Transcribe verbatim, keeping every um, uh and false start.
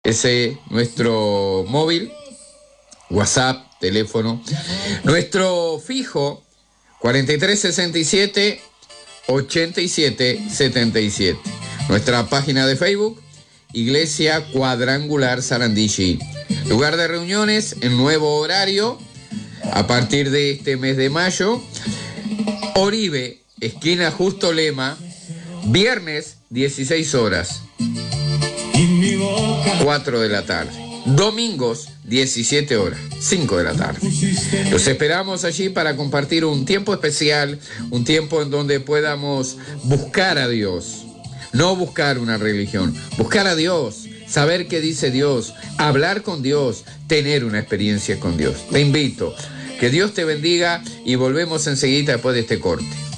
Ese nuestro móvil, WhatsApp, teléfono. Nuestro fijo, cuarenta y tres sesenta y siete, ochenta y siete setenta y siete. Nuestra página de Facebook, Iglesia Cuadrangular Sarandí. Lugar de reuniones, en nuevo horario, a partir de este mes de mayo. Oribe, esquina Justo Lema, viernes, dieciséis horas, cuatro de la tarde. Domingos, diecisiete horas, cinco de la tarde. Los esperamos allí para compartir un tiempo especial, un tiempo en donde podamos buscar a Dios. No buscar una religión, buscar a Dios, saber qué dice Dios, hablar con Dios, tener una experiencia con Dios. Te invito, que Dios te bendiga y volvemos enseguida después de este corte.